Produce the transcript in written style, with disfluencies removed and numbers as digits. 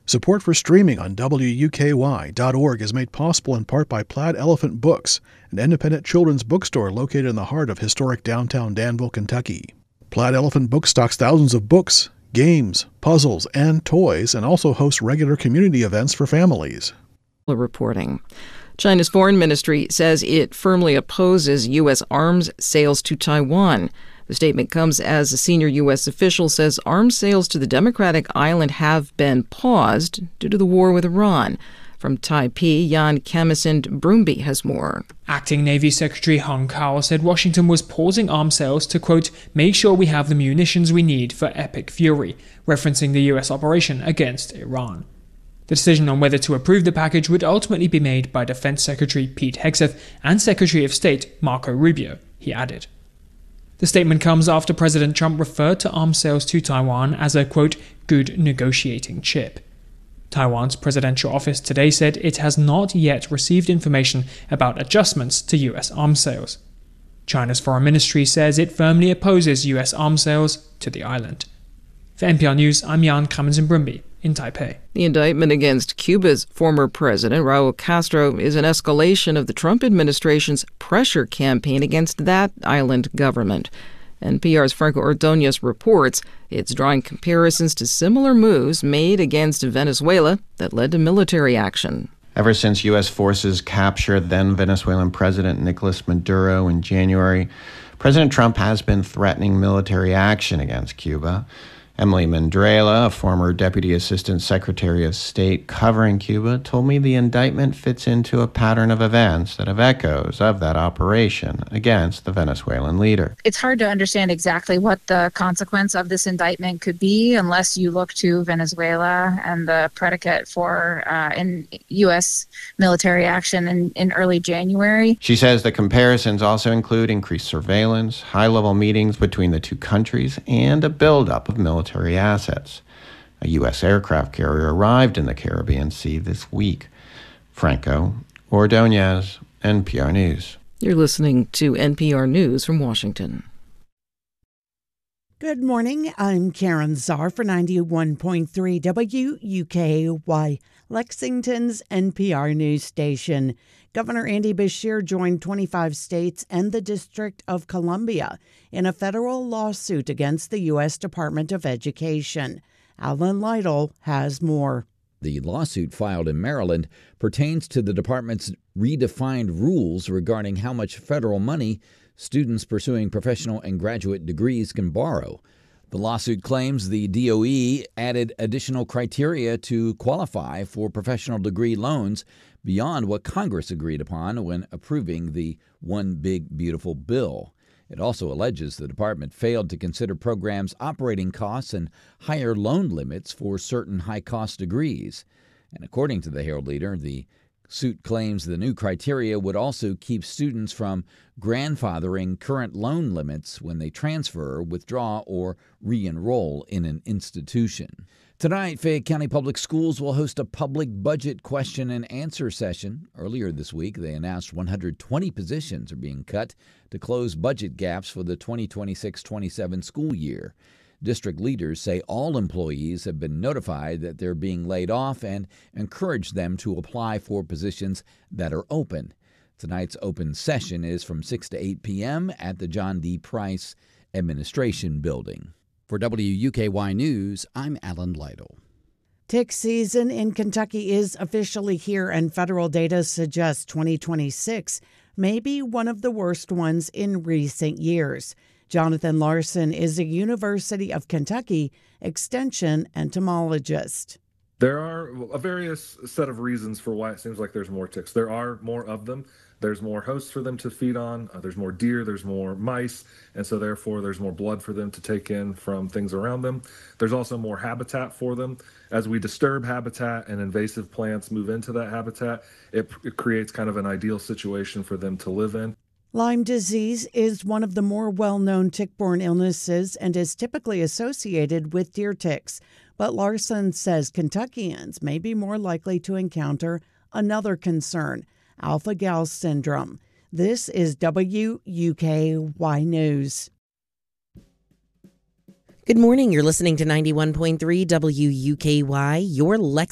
Support for streaming on WUKY.org is made possible in part by Plaid Elephant Books, an independent children's bookstore located in the heart of historic downtown Danville, Kentucky. Plaid Elephant Books stocks thousands of books, games, puzzles, and toys, and also hosts regular community events for families. Reporting. China's foreign ministry says it firmly opposes U.S. arms sales to Taiwan. The statement comes as a senior U.S. official says arms sales to the democratic island have been paused due to the war with Iran. From Taipei, Jan Kamesend-Broomby has more. Acting Navy Secretary Hung Kao said Washington was pausing arms sales to, quote, make sure we have the munitions we need for Epic Fury, referencing the U.S. operation against Iran. The decision on whether to approve the package would ultimately be made by Defense Secretary Pete Hegseth and Secretary of State Marco Rubio, he added. The statement comes after President Trump referred to arms sales to Taiwan as a, quote, good negotiating chip. Taiwan's presidential office today said it has not yet received information about adjustments to U.S. arms sales. China's foreign ministry says it firmly opposes U.S. arms sales to the island. For NPR News, I'm Jan Kamesend-Broomby in Taipei. The indictment against Cuba's former president, Raul Castro, is an escalation of the Trump administration's pressure campaign against that island government. NPR's Franco Ordonez reports it's drawing comparisons to similar moves made against Venezuela that led to military action. Ever since U.S. forces captured then Venezuelan President Nicolas Maduro in January, President Trump has been threatening military action against Cuba. Emily Mandrela, a former Deputy Assistant Secretary of State covering Cuba, told me the indictment fits into a pattern of events that have echoes of that operation against the Venezuelan leader. It's hard to understand exactly what the consequence of this indictment could be unless you look to Venezuela and the predicate for in U.S. military action in early January. She says the comparisons also include increased surveillance, high-level meetings between the two countries, and a buildup of military assets. A U.S. aircraft carrier arrived in the Caribbean Sea this week. Franco Ordonez, NPR News. You're listening to NPR News from Washington. Good morning. I'm Karen Czar for 91.3 WUKY, Lexington's NPR news station. Governor Andy Beshear joined 25 states and the District of Columbia in a federal lawsuit against the U.S. Department of Education. Alan Lytle has more. The lawsuit filed in Maryland pertains to the department's redefined rules regarding how much federal money students pursuing professional and graduate degrees can borrow. The lawsuit claims the DOE added additional criteria to qualify for professional degree loans beyond what Congress agreed upon when approving the One Big Beautiful Bill. It also alleges the department failed to consider programs' operating costs and higher loan limits for certain high-cost degrees. And according to the Herald Leader, the suit claims the new criteria would also keep students from grandfathering current loan limits when they transfer, withdraw, or re-enroll in an institution. Tonight, Fayette County Public Schools will host a public budget question and answer session. Earlier this week, they announced 120 positions are being cut to close budget gaps for the 2026-27 school year. District leaders say all employees have been notified that they're being laid off and encourage them to apply for positions that are open. Tonight's open session is from 6 to 8 p.m. at the John D. Price Administration Building. For WUKY News, I'm Alan Lytle. Tick season in Kentucky is officially here, and federal data suggests 2026 may be one of the worst ones in recent years. Jonathan Larson is a University of Kentucky extension entomologist. There are a various set of reasons for why it seems like there's more ticks. There are more of them. There's more hosts for them to feed on. There's more deer. There's more mice. And so therefore, there's more blood for them to take in from things around them. There's also more habitat for them. As we disturb habitat and invasive plants move into that habitat, it creates kind of an ideal situation for them to live in. Lyme disease is one of the more well-known tick-borne illnesses and is typically associated with deer ticks. But Larson says Kentuckians may be more likely to encounter another concern, alpha-gal syndrome. This is WUKY News. Good morning. You're listening to 91.3 WUKY, your Lexington